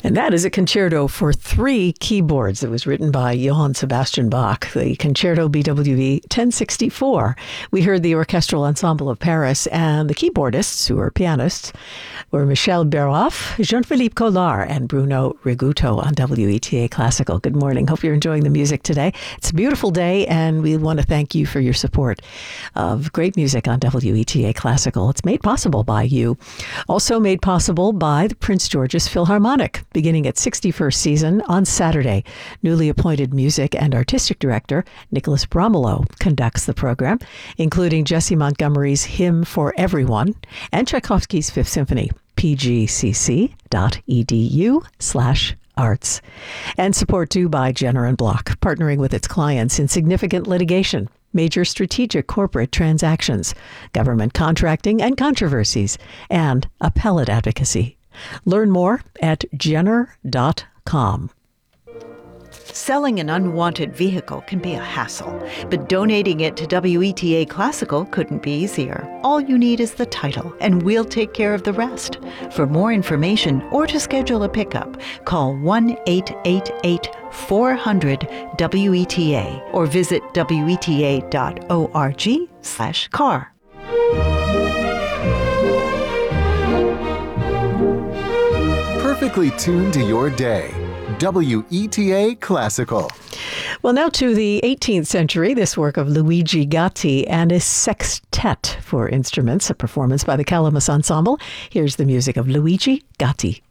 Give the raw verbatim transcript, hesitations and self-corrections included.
And that is a concerto for three keyboards. It was written by Johann Sebastian Bach, the Concerto B W V ten sixty-four. We heard the Orchestral Ensemble of Paris, and the keyboardists, who are pianists, were Michel Beroff, Jean-Philippe Collard, and Bruno Riguto on W E T A Classical. Good morning. Hope you're enjoying the music today. It's a beautiful day, and we want to thank you for your support of great music on W E T A Classical. It's made possible by you. Also made possible by the Prince George's Philharmonic, beginning its sixty-first season on Saturday. Newly appointed music and artistic director Nicholas Bromelo conducts the program, including Jesse Montgomery's Hymn for Everyone and Tchaikovsky's Fifth Symphony. p g c c dot e d u slash arts. And support due by Jenner and Block, partnering with its clients in significant litigation, major strategic corporate transactions, government contracting and controversies, and appellate advocacy. Learn more at jenner dot com. Selling an unwanted vehicle can be a hassle, but donating it to W E T A Classical couldn't be easier. All you need is the title, and we'll take care of the rest. For more information or to schedule a pickup, call one eight eight eight, four hundred, W E T A or visit W E T A dot org slash car. Perfectly tuned to your day. W E T A Classical. Well, now to the eighteenth century, this work of Luigi Gatti and his Sextet for instruments, a performance by the Calamus Ensemble. Here's the music of Luigi Gatti.